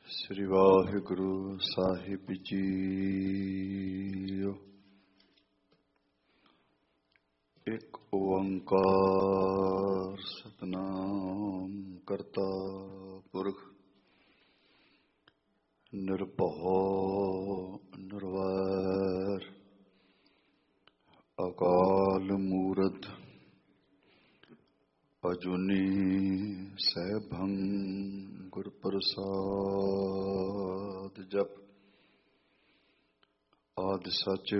ਸ੍ਰੀ ਵਾਹਿਗੁਰੂ ਸਾਹਿਬ ਜੀ। ਇੱਕ ਓੰਕਾਰ ਸਤਿਨਾਮ ਕਰਤਾ ਪੁਰਖ ਨਿਰਭਉ ਨਿਰਵੈਰ ਅਕਾਲ ਮੂਰਤ ਅਜੂਨੀ ਸੈਭੰ ਗੁਰ ਪ੍ਰਸਾਦ। ਜਪ ਆਦਿ ਸਚ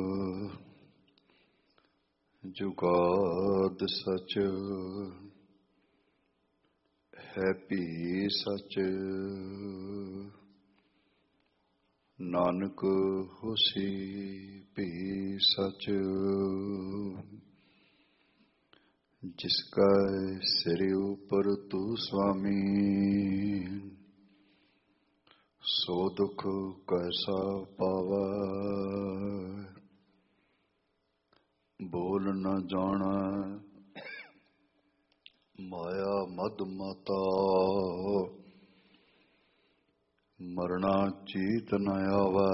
ਜੁਗਾਦ ਸਚ ਹੈ ਭੀ ਸਚ ਨਾਨਕ ਹੋਸੀ ਭੀ ਸਚ। ਜਿਸਕਾ ਸਿਰ ਉਪਰ ਤੂੰ ਸੁਆਮੀ ਸੋ ਦੁਖ ਕੈਸਾ ਪਾਵੈ। ਬੋਲ ਨ ਜਾਣੈ ਮਾਇਆ ਮਦ ਮਾਤਾ ਮਰਣਾ ਚੀਤ ਨ ਆਵੈ।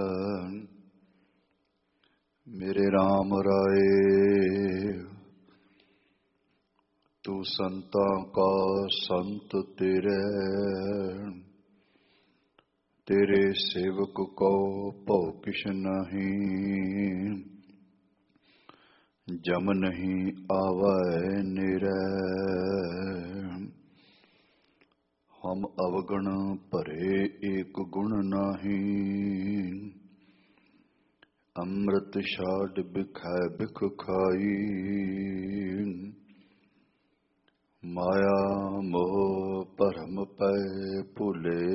ਮੇਰੇ ਰਾਮ ਰਾਏ ਤੂੰ ਸੰਤਾਂ ਕਾ ਸੰਤ ਤੇਰੇ ਤੇਰੇ ਸੇਵਕ ਕੋ ਭਉ ਕਿਛ ਨਹੀਂ। ਜਮ ਨਹੀਂ ਆਵੈ ਨੇਰੇ ਹਮ ਅਵਗਣ ਭਰੇ ਏਕ ਗੁਣ ਨਾਹੀ। ਅੰਮ੍ਰਿਤ ਛਾਡ ਬਿਖੈ ਬਿਖ ਖਾਈ ਮਾਇਆ ਮੋਹ ਭਰਮ ਪੈ ਭੁਲੇ।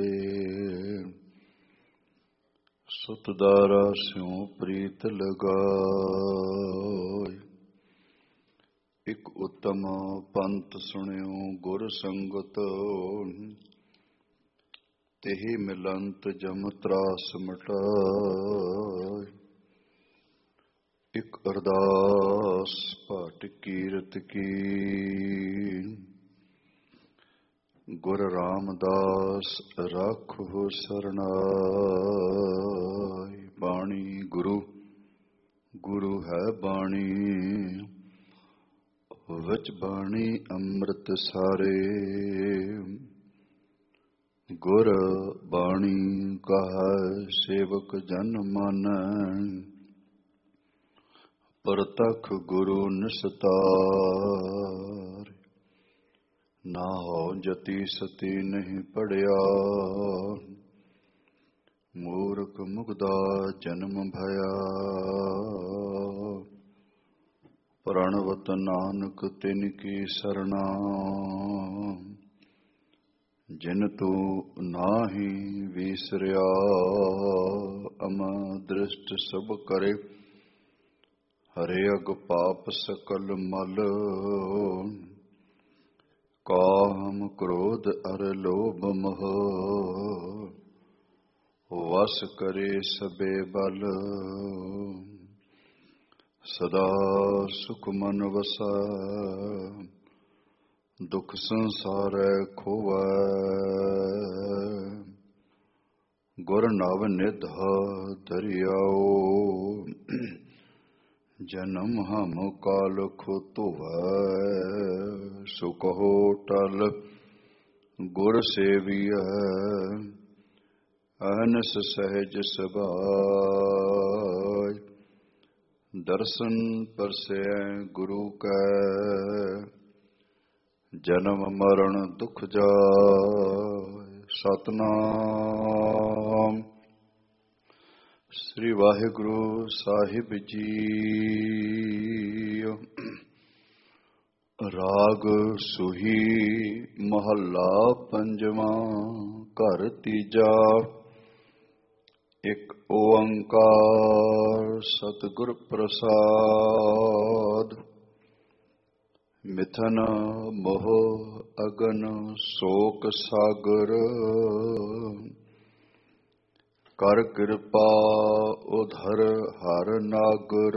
ਸੁਤ ਦਾਰਾ ਸਿਉ ਪ੍ਰੀਤ ਲਗਾਇ ਇਕ ਉਤਮ ਪੰਥ ਸੁਣਿਓ ਗੁਰ ਸੰਗਤ। ਤੇहि ਮਿਲੰਤ ਜਮ ਤਰਾਸ ਮਿਟਾਇ ਇਕ ਅਰਦਾਸ ਪਾਟ ਕੀਰਤ ਕੀ। ਗੁਰ ਰਾਮਦਾਸ ਰਾਖੋ ਸਰਣਾਇ। ਬਾਣੀ ਗੁਰੂ ਗੁਰੂ ਹੈ ਬਾਣੀ ਵਿੱਚ ਬਾਣੀ ਅੰਮ੍ਰਿਤ ਸਾਰੇ। ਗੁਰ ਬਾਣੀ ਕਹੈ ਸੇਵਕ ਜਨ ਮਾਨੈ ਪ੍ਰਤਖ ਗੁਰੂ ਨਿਸਤਾਰ। ਨਾ ਹੋ ਜਤੀ ਸਤੀ ਨਹੀਂ ਪੜਿਆ ਮੂਰਖ ਮੁਗਦਾ ਜਨਮ ਭਇਆ। ਪ੍ਰਣਵਤ ਨਾਨਕ ਤਿਨ ਕੀ ਸਰਣਾ ਜਿਨ ਤੂੰ ਨਾਹੀ ਵੀਸਰਿਆ। ਅਮ ਦ੍ਰਿਸ਼ਟ ਸਭ ਕਰੇ ਹਰੇ ਅਗ ਪਾਪ ਸਕਲ ਮਲ। ਕਾਮ ਕ੍ਰੋਧ ਅਰ ਲੋਭ ਮੋਹ ਵਸ ਕਰੇ ਸਬੇ ਬਲ। ਸਦਾ ਸੁਖ ਮਨ ਵਸੈ ਦੁਖ ਸੰਸਾਰੈ ਖੋਵੈ। ਗੁਰ ਨਵ ਨਿਧ ਦਰਿਆਓ ਜਨਮ ਹਮ ਕਾਲ ਖੋ ਧੋਵੈ। ਸੋ ਕਹੋ ਟਲ ਗੁਰ ਸੇਵੀਐ ਅਹਨਸ ਸਹਿਜ ਸੁਭਾਇ। ਦਰਸ਼ਨ ਪਰਸੈ ਗੁਰੂ ਕੈ ਜਨਮ ਮਰਨ ਦੁਖ ਜਾਇ। ਸਤਿਨਾਮ ਸ੍ਰੀ ਵਾਹਿਗੁਰੂ ਸਾਹਿਬ ਜੀ। ਰਾਗ ਸੁਹੀ ਮਹੱਲਾ ਪੰਜਵਾਂ ਘਰ ਤੀਜਾ। ਇੱਕ ਓੰਕਾਰ ਸਤਿਗੁਰ ਪ੍ਰਸਾਦ। ਮਿਥਨ ਮੋਹ ਅਗਨ ਸ਼ੋਕ ਸਾਗਰ ਕਰ ਕਿਰਪਾ ਉਧਰ ਹਰ ਨਾਗਰ।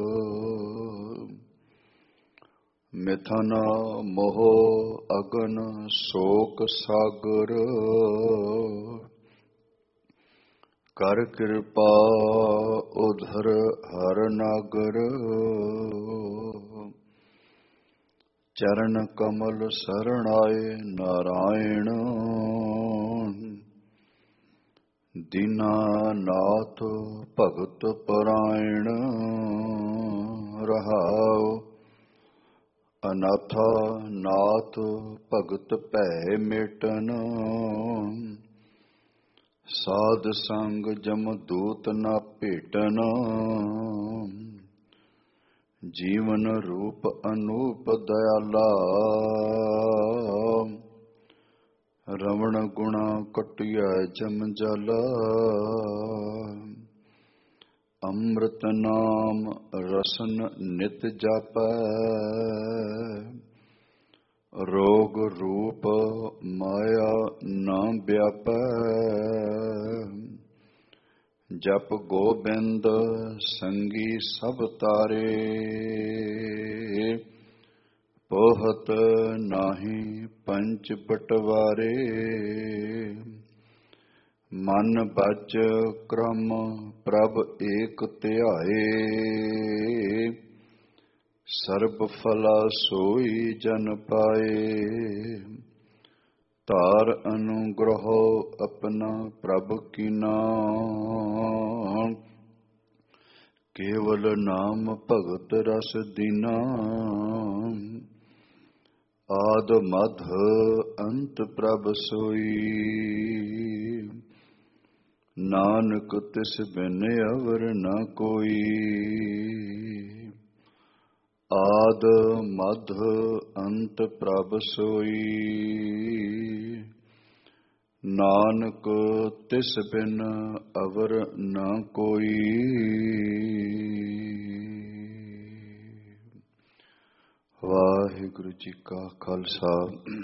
ਮਿਥਨ ਮੋਹ ਅਗਨ ਸ਼ੋਕ ਸਾਗਰ ਕਰ ਕਿਰਪਾ ਉਧਰ ਹਰ ਨਾਗਰ, ਚਰਨ ਕਮਲ ਸਰਣ ਆਏ ਨਾਰਾਇਣ। ਦੀਨਾਨਾਥ ਭਗਤ ਪਰਾਇਣ, ਰਹਾਉ ਅਨਾਥਾ ਨਾਥ ਭਗਤ ਭੈ ਮੇਟਨ। ਸਾਧ ਸੰਗ ਜਮ ਦੂਤ ਨਾ ਭੇਟਨ, ਜੀਵਨ ਰੂਪ ਅਨੂਪ ਦਇਆਲਾ। ਰਵਣ ਗੁਣਾ ਕਟਿਆ ਜਮ ਜਲ, ਅੰਮ੍ਰਿਤ ਨਾਮ ਰਸਨ ਨਿਤ ਜਪੈ। ਰੋਗ ਰੂਪ ਮਾਇਆ ਨਾ ਵਿਆਪੈ, ਜਪ ਗੋਬਿੰਦ ਸੰਗੀ ਸਭ ਤਾਰੇ। ਪੋਹਤ ਨਾਹੀ ਪੰਚ ਬਟਵਾਰੇ, ਮਨ ਬਚ ਕ੍ਰਮ ਪ੍ਰਭ ਏਕ ਧਿਆਏ। ਸਰਬ ਫਲਾ ਸੋਈ ਜਨ ਪਾਏ, ਧਾਰ ਅਨੁਗ੍ਰਹ ਆਪਣਾ ਪ੍ਰਭ ਕੀਨਾ। ਕੇਵਲ ਨਾਮ ਭਗਤ ਰਸ ਦੀਨਾ, ਆਦ ਮਧ ਅੰਤ ਪ੍ਰਭ ਸੋਈ। ਨਾਨਕ ਤਿਸ ਬਿਨ ਅਵਰ ਨ ਕੋਈ, ਆਦ ਮਧ ਅੰਤ ਪ੍ਰਭ ਸੋਈ। ਨਾਨਕ ਤਿਸ ਬਿਨ ਅਵਰ ਨ ਕੋਈ। ਵਾਹਿਗੁਰੂ ਜੀ ਕਾ ਖਾਲਸਾ,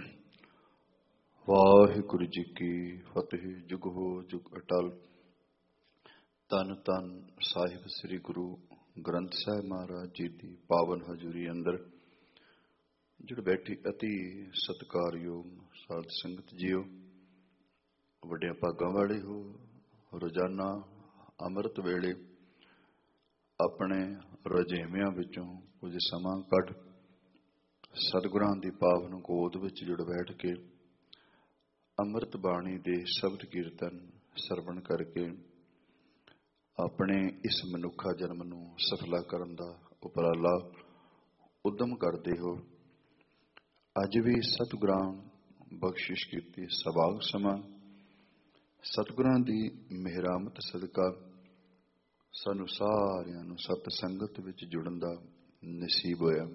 ਵਾਹਿਗੁਰੂ ਜੀ ਕੀ ਫਤਿਹ। ਜੁਗ ਹੋ ਜੁਗ ਅਟਲ। ਧੰਨ ਧੰਨ ਸਾਹਿਬ ਸ੍ਰੀ ਗੁਰੂ ਗ੍ਰੰਥ ਸਾਹਿਬ ਮਹਾਰਾਜ ਜੀ ਦੀ ਪਾਵਨ ਹਜ਼ੂਰੀ ਅੰਦਰ ਜਿਹੜੇ ਬੈਠੀ ਅਤੀ ਸਤਿਕਾਰਯੋਗ ਸਾਧ ਸੰਗਤ ਜੀਓ, ਵੱਡਿਆਂ ਭਾਗਾਂ ਵਾਲੇ ਹੋ। ਰੋਜ਼ਾਨਾ ਅੰਮ੍ਰਿਤ ਵੇਲੇ ਆਪਣੇ ਰੁਝੇਵਿਆਂ ਵਿੱਚੋਂ ਕੁਝ ਸਮਾਂ ਕੱਢ ਸਤਿਗੁਰਾਂ ਦੀ ਪਾਵਨ ਗੋਦ ਵਿੱਚ ਜੁੜ ਬੈਠ ਕੇ ਅੰਮ੍ਰਿਤ ਬਾਣੀ ਦੇ ਸ਼ਬਦ ਕੀਰਤਨ ਸਰਵਣ ਕਰਕੇ ਆਪਣੇ ਇਸ ਮਨੁੱਖਾ ਜਨਮ ਨੂੰ ਸਫਲਾ ਕਰਨ ਦਾ ਉਪਰਾਲਾ ਉਦਮ ਕਰਦੇ ਹੋ। ਅੱਜ ਵੀ ਸਤਿਗੁਰਾਂ ਬਖਸ਼ਿਸ਼ ਕੀਤੀ ਸਭਾਗ ਸਮਾਂ ਸਤਿਗੁਰਾਂ ਦੀ ਮਿਹਰਾਮਤ ਸਦਕਾ ਸਾਨੂੰ ਸਾਰਿਆਂ ਨੂੰ ਸਤ ਸੰਗਤ ਵਿੱਚ ਜੁੜਨ ਦਾ ਨਸੀਬ ਹੋਇਆ।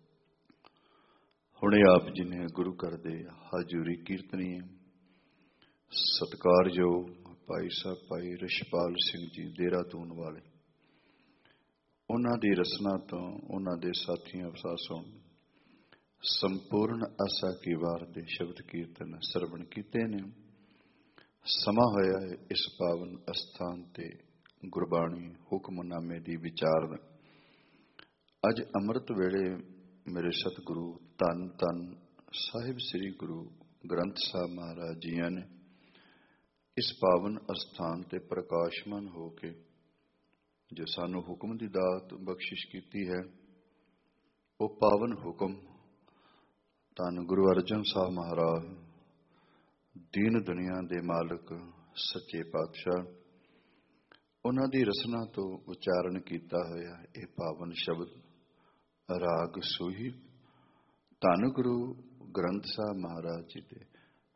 ਹੁਣੇ ਆਪ ਜੀ ਨੇ ਗੁਰੂ ਘਰ ਦੇ ਹਾਜ਼ੂਰੀ ਕੀਰਤਨੀ ਸਤਿਕਾਰਯੋਗ ਭਾਈ ਸਾਹਿਬ ਭਾਈ ਰਿਸ਼ਪਾਲ ਸਿੰਘ ਜੀ ਦੇਹਰਾਦੂਨ ਵਾਲੇ, ਉਹਨਾਂ ਦੀ ਰਸਨਾ ਤੋਂ ਉਹਨਾਂ ਦੇ ਸਾਥੀਆਂ ਅਫਸਾਸੋਂ ਸੰਪੂਰਨ ਆਸਾ ਕੀ ਵਾਰ ਦੇ ਸ਼ਬਦ ਕੀਰਤਨ ਸਰਵਣ ਕੀਤੇ ਨੇ। ਸਮਾਂ ਹੋਇਆ ਹੈ ਇਸ ਪਾਵਨ ਅਸਥਾਨ ਤੇ ਗੁਰਬਾਣੀ ਹੁਕਮਨਾਮੇ ਦੀ ਵਿਚਾਰਨ। ਅੱਜ ਅੰਮ੍ਰਿਤ ਵੇਲੇ ਮੇਰੇ ਸਤਿਗੁਰੂ ਧੰਨ ਧੰਨ ਸਾਹਿਬ ਸ੍ਰੀ ਗੁਰੂ ਗ੍ਰੰਥ ਸਾਹਿਬ ਮਹਾਰਾਜ ਜੀਆਂ ਨੇ ਇਸ ਪਾਵਨ ਅਸਥਾਨ ਤੇ ਪ੍ਰਕਾਸ਼ਮਾਨ ਹੋ ਕੇ ਜੋ ਸਾਨੂੰ ਹੁਕਮ ਦੀ ਦਾਤ ਬਖਸ਼ਿਸ਼ ਕੀਤੀ ਹੈ, ਉਹ ਪਾਵਨ ਹੁਕਮ ਧੰਨ ਗੁਰੂ ਅਰਜਨ ਸਾਹਿਬ ਮਹਾਰਾਜ ਦੀਨ ਦੁਨੀਆ ਦੇ ਮਾਲਕ ਸੱਚੇ ਪਾਤਸ਼ਾਹ, ਉਹਨਾਂ ਦੀ ਰਸਨਾ ਤੋਂ ਉਚਾਰਨ ਕੀਤਾ ਹੋਇਆ ਇਹ ਪਾਵਨ ਸ਼ਬਦ ਰਾਗ ਸੋਹੀ ਧੰਨ ਗੁਰੂ ਗ੍ਰੰਥ ਸਾਹਿਬ ਮਹਾਰਾਜ ਜੀ ਦੇ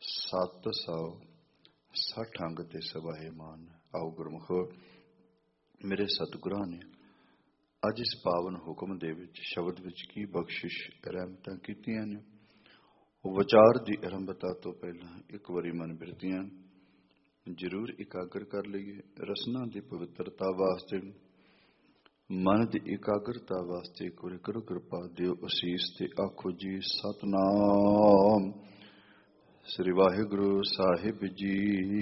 760 ਅੰਗ ਤੇ ਸਵਾਹਿਮਾਨ। ਆਓ ਗੁਰਮੁਖੋ, ਮੇਰੇ ਸਤਿਗੁਰਾਂ ਨੇ ਅੱਜ ਇਸ ਪਾਵਨ ਹੁਕਮ ਦੇ ਵਿੱਚ ਸ਼ਬਦ ਵਿੱਚ ਕੀ ਬਖਸ਼ਿਸ਼ ਰਹਿਮਤਾਂ ਕੀਤੀਆਂ ਨੇ, ਉਹ ਵਿਚਾਰ ਦੀ ਆਰੰਭਤਾ ਤੋਂ ਪਹਿਲਾਂ ਇੱਕ ਵਾਰੀ ਮਨ ਬਿਰਤੀਆਂ ਜ਼ਰੂਰ ਇਕਾਗਰ ਕਰ ਲਈਏ। ਰਸਨਾ ਦੀ ਪਵਿੱਤਰਤਾ ਵਾਸਤੇ, ਮਨ ਦੀ ਇਕਾਗਰਤਾ ਵਾਸਤੇ ਕਰੋ ਕਿਰਪਾ ਦਿਓ ਅਸੀਸ ਤੇ ਆਖੋ ਜੀ ਸਤਿਨਾਮ ਸ੍ਰੀ ਵਾਹਿਗੁਰੂ ਸਾਹਿਬ ਜੀ।